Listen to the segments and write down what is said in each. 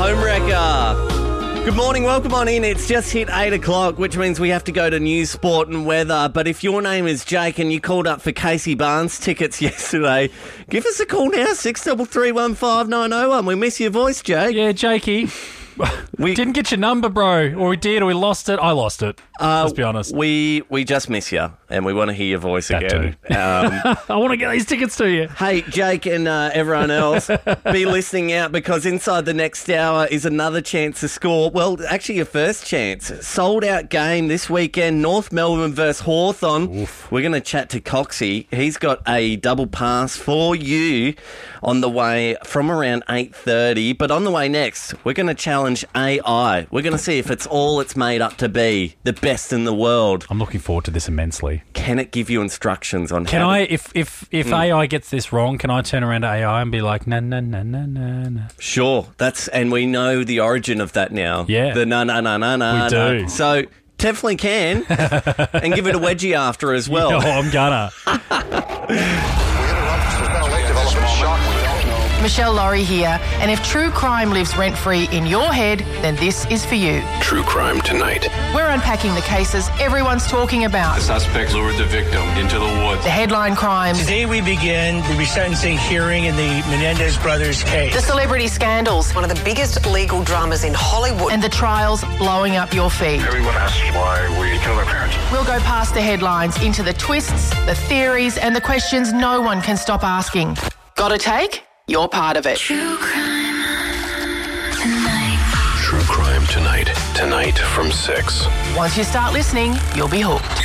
Home Wrecker. Good morning, welcome on in. It's just hit 8 o'clock, which means we have to go to news, sport and weather. But if your name is Jake and you called up for Casey Barnes tickets yesterday, give us a call now, 63315901. We miss your voice, Jake. Yeah, Jakey. We didn't get your number, bro. Or we did, or we lost it. I lost it. Let's be honest. We just miss you, and we want to hear your voice That again. I want to get these tickets to you. Hey, Jake and everyone else, be listening out because inside the next hour is another chance to score. Well, actually your first chance. Sold out game this weekend, North Melbourne versus Hawthorn. We're going to chat to Coxie. He's got a double pass for you on the way from around 8:30. But on the way next, we're going to challenge AI. We're going to see if it's all it's made up to be, the best in the world. I'm looking forward to this immensely. Can it give you instructions on Can how I, if AI gets this wrong, can I turn around to AI and be like, no? Sure, and we know the origin of that now. Yeah. The no. We do. So definitely can, and give it a wedgie after as well. Oh, I'm gonna. Michelle Laurie here, and if true crime lives rent-free in your head, then this is for you. True Crime Tonight. We're unpacking the cases everyone's talking about. The suspect lured the victim into the woods. The headline crimes. Today we begin the resentencing hearing in the Menendez brothers case. The celebrity scandals. One of the biggest legal dramas in Hollywood. And the trials blowing up your feed. Everyone asks why we killed our parents. We'll go past the headlines into the twists, the theories, and the questions no one can stop asking. Got a take? You're part of it. True Crime Tonight. Tonight from 6. Once you start listening, you'll be hooked.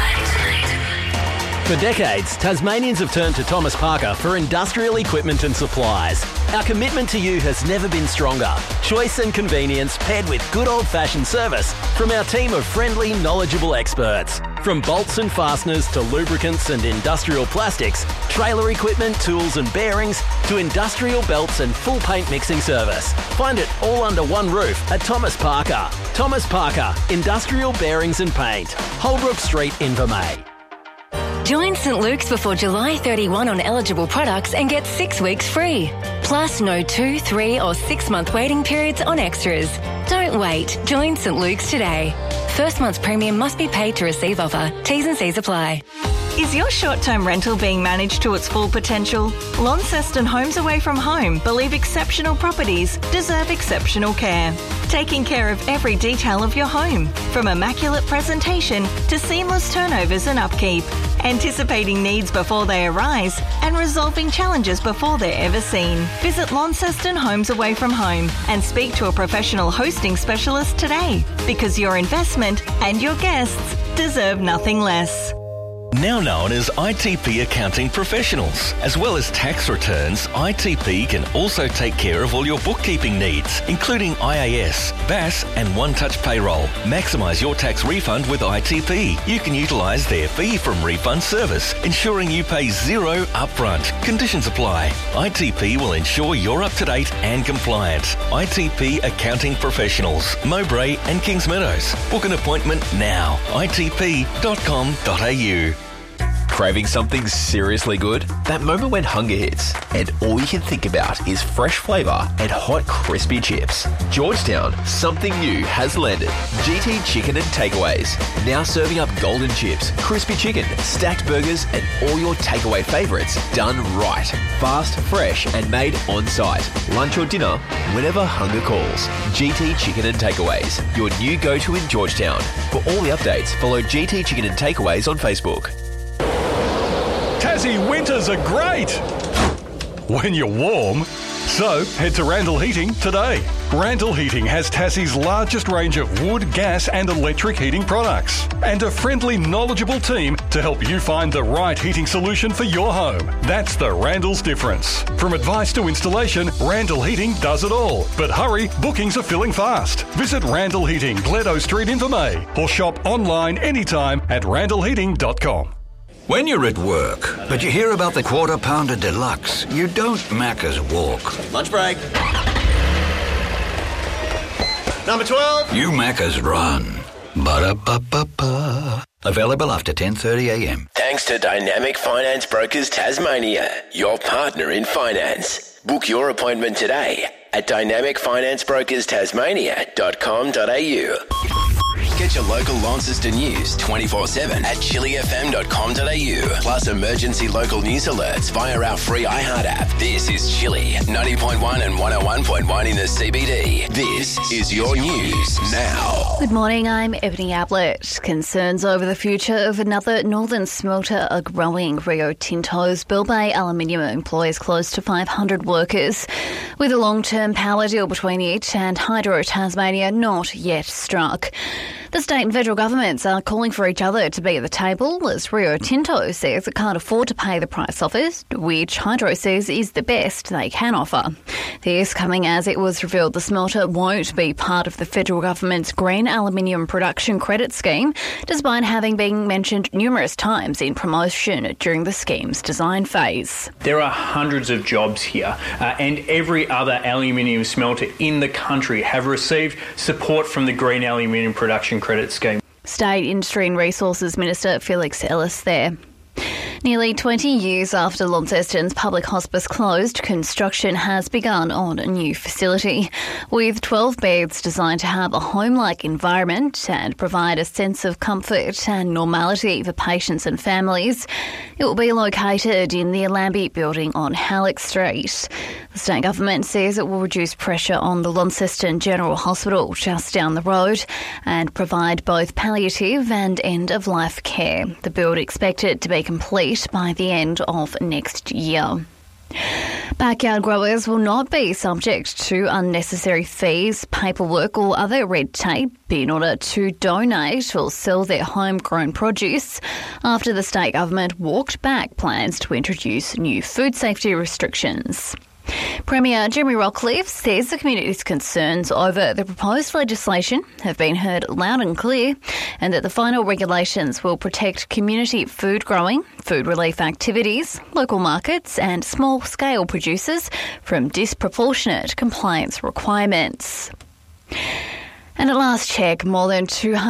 For decades, Tasmanians have turned to Thomas Parker for industrial equipment and supplies. Our commitment to you has never been stronger. Choice and convenience paired with good old-fashioned service from our team of friendly, knowledgeable experts. From bolts and fasteners to lubricants and industrial plastics, trailer equipment, tools and bearings, to industrial belts and full paint mixing service. Find it all under one roof at Thomas Parker. Thomas Parker, Industrial Bearings and Paint. Holbrook Street, Invermay. Join St. Luke's before July 31 on eligible products and get 6 weeks free. Plus no 2, 3 or 6 month waiting periods on extras. Don't wait. Join St. Luke's today. First month's premium must be paid to receive offer. T's and C's apply. Is your short-term rental being managed to its full potential? Launceston Homes Away from Home believe exceptional properties deserve exceptional care. Taking care of every detail of your home, from immaculate presentation to seamless turnovers and upkeep. Anticipating needs before they arise and resolving challenges before they're ever seen. Visit Launceston Homes Away from Home and speak to a professional hosting specialist today, because your investment and your guests deserve nothing less. Now known as ITP Accounting Professionals. As well as tax returns, ITP can also take care of all your bookkeeping needs, including IAS, BAS and One-Touch Payroll. Maximise your tax refund with ITP. You can utilise their fee from refund service, ensuring you pay zero upfront. Conditions apply. ITP will ensure you're up to date and compliant. ITP Accounting Professionals, Mowbray and Kings Meadows. Book an appointment now. itp.com.au. Craving something seriously good? That moment when hunger hits and all you can think about is fresh flavour and hot crispy chips. Georgetown, something new has landed. GT Chicken and Takeaways. Now serving up golden chips, crispy chicken, stacked burgers and all your takeaway favourites done right. Fast, fresh and made on site. Lunch or dinner, whenever hunger calls. GT Chicken and Takeaways, your new go-to in Georgetown. For all the updates, follow GT Chicken and Takeaways on Facebook. Tassie winters are great when you're warm. So head to Randall Heating today. Randall Heating has Tassie's largest range of wood, gas and electric heating products and a friendly, knowledgeable team to help you find the right heating solution for your home. That's the Randall's difference. From advice to installation, Randall Heating does it all. But hurry, bookings are filling fast. Visit Randall Heating, Gledo Street, Invermay, or shop online anytime at randallheating.com. When you're at work, but you hear about the Quarter Pounder Deluxe, you don't Macca's walk. Lunch break. Number 12. You Macca's run. Ba-da-ba-ba-ba. Available after 10:30 a.m. Thanks to Dynamic Finance Brokers Tasmania, your partner in finance. Book your appointment today at dynamicfinanceBrokersTasmania.com.au. Get your local Launceston news 24/7 at chillyfm.com.au. Plus emergency local news alerts via our free iHeart app. This is Chilly 90.1 and 101.1 in the CBD. This is your news now. Good morning, I'm Ebony Ablett. Concerns over the future of another northern smelter are growing. Rio Tinto's Bill Bay aluminium employs close to 500 workers, with a long-term power deal between it and Hydro Tasmania not yet struck. The state and federal governments are calling for each other to be at the table, as Rio Tinto says it can't afford to pay the price offered, which Hydro says is the best they can offer. This coming as it was revealed the smelter won't be part of the federal government's Green Aluminium Production Credit Scheme, despite having been mentioned numerous times in promotion during the scheme's design phase. There are hundreds of jobs here, and every other aluminium smelter in the country have received support from the Green Aluminium Production Credit Scheme. State Industry and Resources Minister Felix Ellis there. Nearly 20 years after Launceston's public hospice closed, construction has begun on a new facility. With 12 beds designed to have a home-like environment and provide a sense of comfort and normality for patients and families, it will be located in the Lambie building on Halleck Street. The state government says it will reduce pressure on the Launceston General Hospital just down the road and provide both palliative and end-of-life care. The build expected to be complete by the end of next year. Backyard growers will not be subject to unnecessary fees, paperwork or other red tape in order to donate or sell their homegrown produce after the state government walked back plans to introduce new food safety restrictions. Premier Jeremy Rockliff says the community's concerns over the proposed legislation have been heard loud and clear, and that the final regulations will protect community food growing, food relief activities, local markets and small-scale producers from disproportionate compliance requirements. And at last check, more than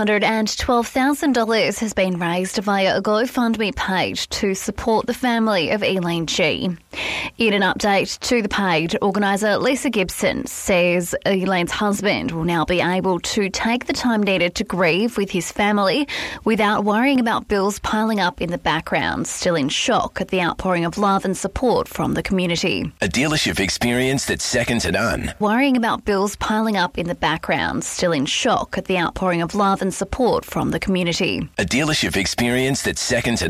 $212,000 has been raised via a GoFundMe page to support the family of Elaine G. In an update to the page, organiser Lisa Gibson says Elaine's husband will now be able to take the time needed to grieve with his family without worrying about bills piling up in the background, still in shock at the outpouring of love and support from the community. A dealership experience that's second to none. Worrying about bills piling up in the background, still in shock at the outpouring of love and support from the community. A dealership experience that's second to